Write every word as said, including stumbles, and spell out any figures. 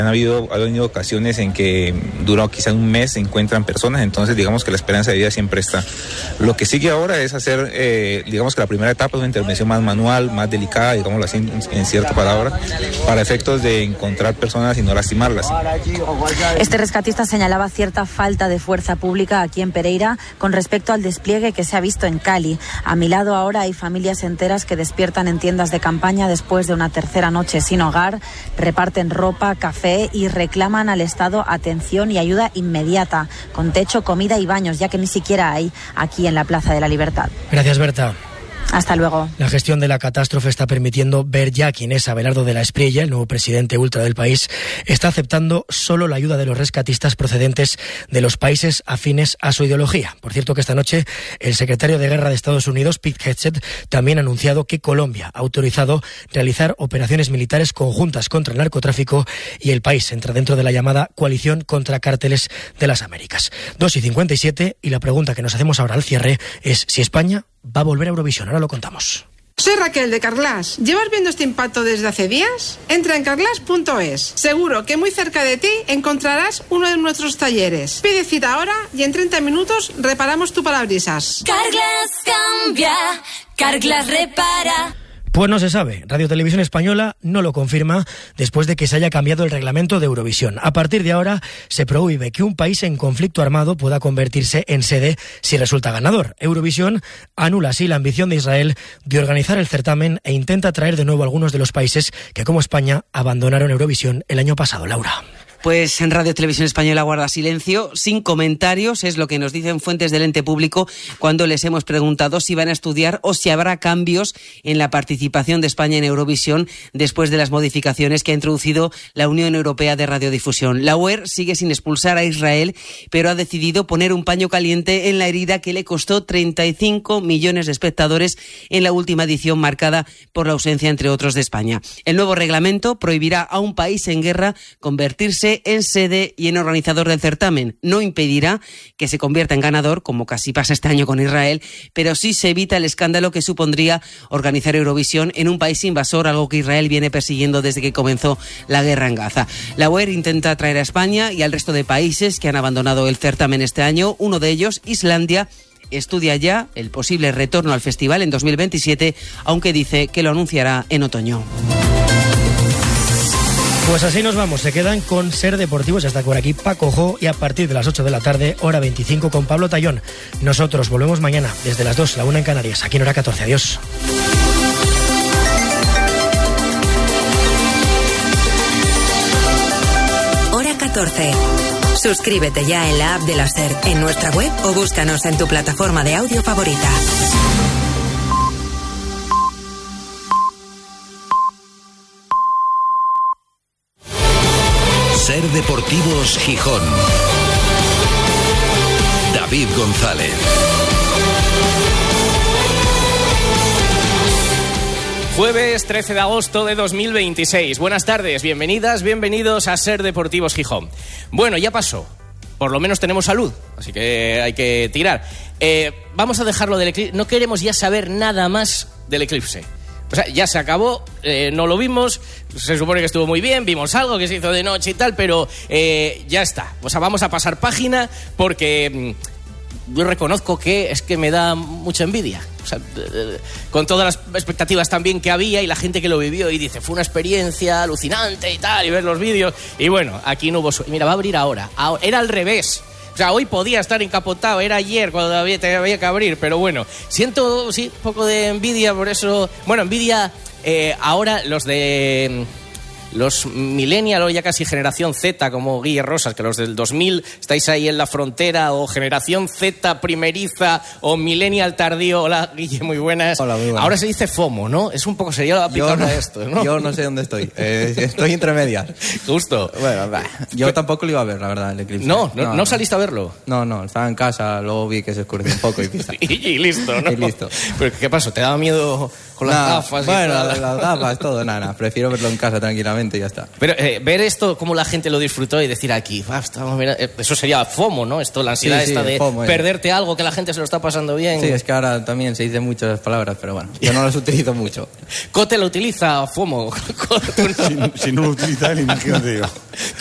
Han habido, ha habido ocasiones en que duró quizá un mes, se encuentran personas, entonces digamos que la esperanza de vida siempre está. Lo que sigue ahora es hacer, eh, digamos que la primera etapa es una intervención más manual, más delicada, digámoslo así, en, en cierta palabra, para efectos de encontrar personas y no lastimarlas. Este rescatista señalaba cierta falta de fuerza pública aquí en Pereira con respecto al despliegue que se ha visto en Cali. A mi lado ahora hay familias enteras que despiertan en tiendas de campaña después de una tercera noche sin hogar, reparten ropa, café y reclaman al Estado atención y ayuda inmediata, con techo, comida y baños, ya que ni siquiera hay aquí en la Plaza de la Libertad. Gracias, Berta. Hasta luego. La gestión de la catástrofe está permitiendo ver ya quién es Abelardo de la Espriella, el nuevo presidente ultra del país. Está aceptando solo la ayuda de los rescatistas procedentes de los países afines a su ideología. Por cierto que esta noche el secretario de Guerra de Estados Unidos, Pete Hegseth, también ha anunciado que Colombia ha autorizado realizar operaciones militares conjuntas contra el narcotráfico y el país entra dentro de la llamada coalición contra cárteles de las Américas. dos y cincuenta y siete y la pregunta que nos hacemos ahora al cierre es si España va a volver a Eurovisión. Ahora lo contamos. Soy Raquel de Carglass. ¿Llevas viendo este impacto desde hace días? Entra en carglass punto es. Seguro que muy cerca de ti encontrarás uno de nuestros talleres. Pide cita ahora y en treinta minutos reparamos tu parabrisas. Carglass cambia, Carglass repara. Pues no se sabe. Radio Televisión Española no lo confirma después de que se haya cambiado el reglamento de Eurovisión. A partir de ahora se prohíbe que un país en conflicto armado pueda convertirse en sede si resulta ganador. Eurovisión anula así la ambición de Israel de organizar el certamen e intenta traer de nuevo a algunos de los países que, como España, abandonaron Eurovisión el año pasado. Laura. Pues en Radio Televisión Española guarda silencio, sin comentarios, es lo que nos dicen fuentes del ente público cuando les hemos preguntado si van a estudiar o si habrá cambios en la participación de España en Eurovisión después de las modificaciones que ha introducido la Unión Europea de Radiodifusión. La U E R sigue sin expulsar a Israel, pero ha decidido poner un paño caliente en la herida que le costó treinta y cinco millones de espectadores en la última edición marcada por la ausencia, entre otros, de España. El nuevo reglamento prohibirá a un país en guerra convertirse en sede y en organizador del certamen. No impedirá que se convierta en ganador, como casi pasa este año con Israel, pero sí se evita el escándalo que supondría organizar Eurovisión en un país invasor, algo que Israel viene persiguiendo desde que comenzó la guerra en Gaza. La U E R intenta atraer a España y al resto de países que han abandonado el certamen este año. Uno de ellos, Islandia, estudia ya el posible retorno al festival en dos mil veintisiete, aunque dice que lo anunciará en otoño. Pues así nos vamos, se quedan con Ser Deportivos, hasta por aquí Paco Jo y a partir de las ocho de la tarde, hora veinticinco con Pablo Tallón. Nosotros volvemos mañana desde las dos, la una en Canarias, aquí en hora catorce. Adiós. Hora catorce. Suscríbete ya en la app de la SER, en nuestra web o búscanos en tu plataforma de audio favorita. Ser Deportivos Gijón. David González. Jueves trece de agosto de dos mil veintiséis. Buenas tardes, bienvenidas, bienvenidos a Ser Deportivos Gijón. Bueno, ya pasó. Por lo menos tenemos salud, así que hay que tirar. Eh, vamos a dejarlo del eclipse. No queremos ya saber nada más del eclipse. O sea, ya se acabó, eh, no lo vimos, se supone que estuvo muy bien, vimos algo que se hizo de noche y tal, pero eh, ya está. O sea, vamos a pasar página porque mmm, yo reconozco que es que me da mucha envidia. O sea, eh, con todas las expectativas también que había y la gente que lo vivió y dice, fue una experiencia alucinante y tal, y ver los vídeos. Y bueno, aquí no hubo... Su- Mira, va a abrir ahora. ahora. Era al revés. O sea, hoy podía estar encapotado, era ayer cuando había, te había que abrir, pero bueno, siento, sí, un poco de envidia, por eso... Bueno, envidia eh, ahora los de... Los millennial o ya casi generación Z, como Guille Rosas, que los del dos mil estáis ahí en la frontera, o generación Z primeriza, o millennial tardío. Hola, Guille, muy buenas. Hola, muy buenas. Ahora se dice FOMO, ¿no? Es un poco sería aplicable no, a esto, ¿no? Yo no sé dónde estoy. Eh, estoy entre medias. Justo. Bueno, bah, yo Pero, tampoco lo iba a ver, la verdad, el eclipse. No, no, no, no saliste a verlo. No, no, estaba en casa, luego vi que se oscureció un poco y pista. y, y listo, ¿no? Y listo. Pero ¿qué pasó? ¿Te daba miedo con las nah, gafas? Bueno, y las, las gafas, todo, nada, nada. Prefiero verlo en casa tranquilamente. tranquilamente y ya está. Pero eh, ver esto, cómo la gente lo disfrutó y decir aquí, ah, estamos mirando, eh, eso sería FOMO, ¿no? Esto, la ansiedad Sí, sí, esta de FOMO, eh. perderte algo que la gente se lo está pasando bien. Sí, es que ahora también se dicen muchas palabras, pero bueno, yo no las utilizo mucho. Cote lo utiliza, FOMO. si, si no lo utiliza él, imagínate yo.